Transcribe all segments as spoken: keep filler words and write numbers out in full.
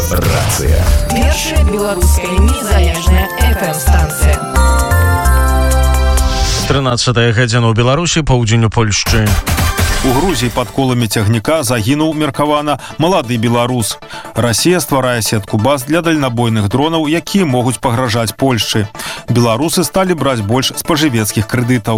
Рацыя. Першая беларуская незалежная эф эм-станцыя. тринадцатая гадзіна ў Беларусі, паўдзень у Польшчы. У Грузіі пад коламі цягніка загінуў, меркавана, малады беларус. Расія стварае сетку баз для дальнабойных дронаў, якія могуць пагражаць Польшчы. Беларусы сталі браць больш спажывецкіх крэдытаў.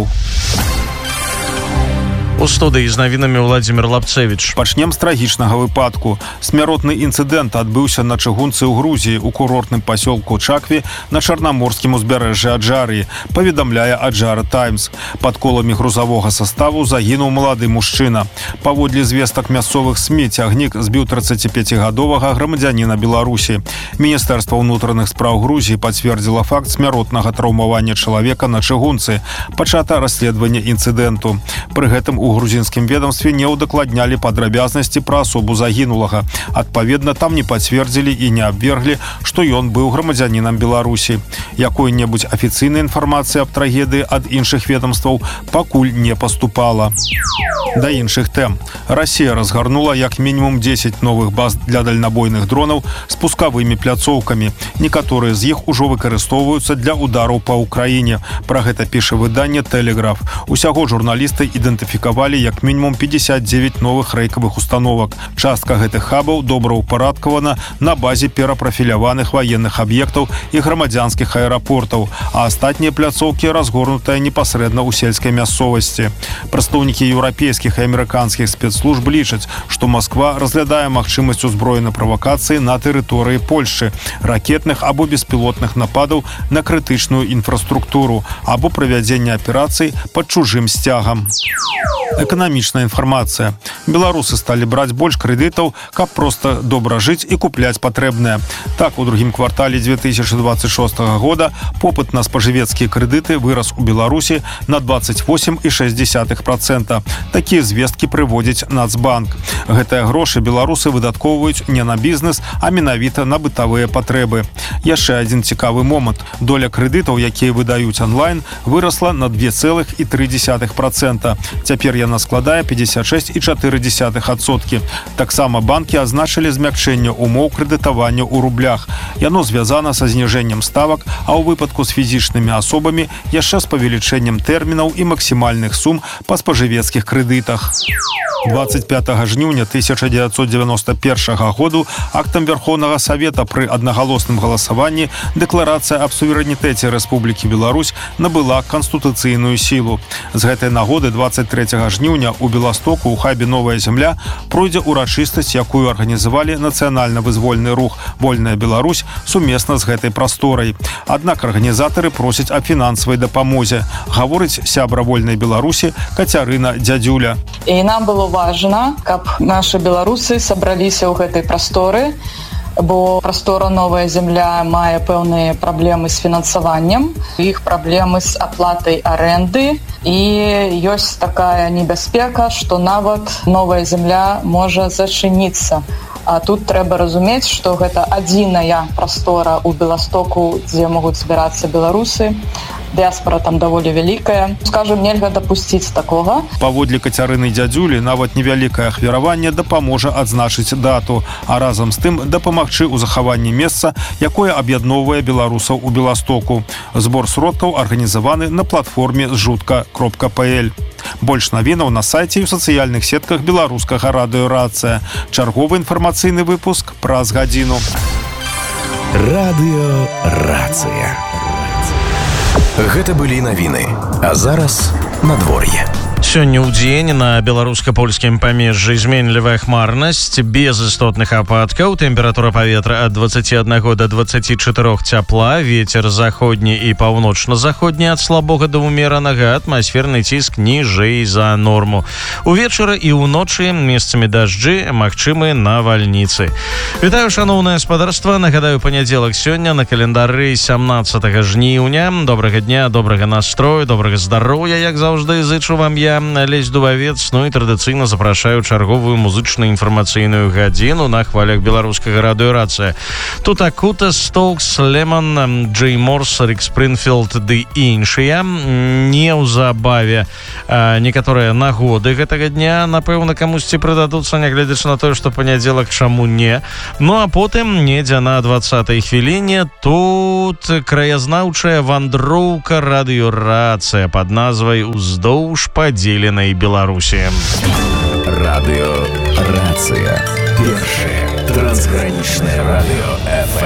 У студыі з навінамі Владзімір Лапцевіч. Пачнем з трагічнага выпадку. Смяротны інцыдэнт адбыўся на чыгунцы ў Грузіі у курортным пасёлку Чакві на чарнаморскім узбярэжжы Аджарыі, паведамляе Аджара Таймс. Пад коламі грузавога саставу загінуў малады мужчына. Паводле звестак мясцовых СМІ, цягнік збіў трыццаціпяцігадовага грамадзяніна Беларусі. Міністэрства ўнутраных спраў Грузіі пацвердзіла факт смяротнага траўмавання чалавека на чыгунцы. Пачата расследаванне інцыдэнту. Пры гэтым у грузінскім ведомстве не ўдакладнялі падрабязнасці пра асобу загінулага. Адпаведна, там не пацвердзілі і не абверглі, што ён быў грамадзянінам Беларусі. Якой-небудзь афіцыйнай інфармацыі аб трагедыі ад іншых ведомстваў пакуль не паступала. Да іншых тэм. Расія разгарнула як мінімум дзесяць новых баз для дальнабойных дронаў з пускавымі пляцоўкамі. Некаторыя з іх ужо выкарыстоўваюцца для удараў па ўкраіне. Пра гэта піша выданне «Тэлеграф». Усяго журналісты ідэнтыфікавалі як мінімум пятьдесят девять новых рэйкавых установак. Частка гэтых хабаў добраўпарадкавана на базе перапрафіляваных ваенных аб'ектаў і грамадзянскіх аэрапортаў, а астатнія пляцоўкі разгорнутыя непасрэдна ў сельскай мясцовасці. Прадстаўнікі еўрапейскіх і амерыканскіх спецслужб лічаць, што Масква разглядае магчымасць узброенай правакацыі на тэрыторыі Польшчы, ракетных або беспілотных нападаў на крытычную інфраструктуру або правядзення аперацый пад чужым сцягам. Эканамічная інфармацыя. Беларусы сталі браць больш крэдытаў, каб проста добра жыць і купляць патрэбнае. Так, у другім квартале две тысячи двадцать шестого года попыт на спажывецкія крэдыты вырас у Беларусі на двадцать восемь и шесть десятых процента. Такія звесткі прыводзіць Нацбанк. Гэтыя грошы беларусы выдаткоўваюць не на бізнес, а менавіта на бытавыя патрэбы. Яшчэ адзін цікавы момант. Доля крэдытаў, якія выдаюць онлайн, вырасла на два целых три десятых процента. Цяпер яна складае пятьдесят шесть и четыре десятых процента. Таксама банкі азначылі змякчэнне умоў крэдытавання ў рублях. Яно звязана са зніжэннем ставак, а ў выпадку з фізічнымі асобамі яшчэ з павелічэннем тэрмінаў і максімальных сум па спажывецкіх крэдытах. двадцать пятого жніўня тысяча девятьсот девяносто первого году актам Верховнага Савета пры аднагалосным галасаванні дэкларацыя аб суверэнітэце Рэспублікі Беларусь набыла канстытуцыйную сілу. З гэтай нагоды двадцать третьего жніўня у Беластоку ў хабе «Новая земля» пройдзе урачыстасць, якую арганізавалі нацыянальна-вызвольны рух «Вольная Беларусь» сумесна з гэтай прасторай. Аднак арганізатары просяць аб фінансавай дапамозе. Гаворыць сябра «Вольнай Беларусі» Кацярына Дзядзюля. І нам было важна, каб нашы беларусы сабраліся ў гэтай прасторы, бо прастора «Новая земля» мае пэўныя праблемы з фінансаваннем, іх праблемы з аплатай арэнды, і ёсць такая небяспека, што нават «Новая земля» можа зачыніцца. А тут трэба разумець, што гэта адзіная прастора ў Беластоку, дзе могуць збірацца беларусы. Дыаспора там даволі вялікая. Скажем, нельга дапусціць такога. Паводле Кацярыны Дзядзюлі, нават невялікае ахвяраванне дапаможа адзначыць дату, а разам з тым дапамагчы ў захаванні месца, якое аб'ядноўвае беларусаў у Беластоку. Збор сродкаў арганізаваны на платформе жутка кропка пэ эл. Больш навінаў на сайце і ў сацыяльных сетках беларускага радыё «Рацыя». Чарговы інфармацыйны выпуск праз гадзіну. Радыё «Рацыя». Гэта былі навіны. А зараз надвор'е. Сёння ў дзень на беларуска-польскім памежжы зменлівая хмарнасць, без істотных ападкаў, тэмпература паветра ад двадцати одного до двадцати четырёх цяпла, вецер заходні і паўночна-заходні ад слабога да ўмеранага, атмасферны ціск ніжэй за норму. Увечары і ўночы месцамі дажджы, магчымы навальніцы. Вітаю, шаноўнае гаспадарства. Нагадаю, панядзелак сёння на календары сямнадцатага жніўня. Добрага дня, добрага настрою, добрага здароўя, як заўжды, зычу вам я. я Лесь Дубавец, ну і традыцыйна запрашаю чарговую музычна-інфармацыйную гадзіну на хвалях беларускага радыё «Рацыя». Тут Акута, Стокс, Лемон, Джей Морс, Рік Спринфілд ды іншыя. Неўзабаве некаторыя нагоды гэтага дня, напэўна, камусьці прыдадуцца, нягледзячы на тое, што панядзелак, чаму не. Ну а потым, недзе на дваццатай хвіліне, тут краязнаўчая вандроўка радыё «Рацыя» пад назвай «Уздоўж падзеленай Беларусі». Радыё «Рацыя». Першае трансгранічнае радыё эф эм.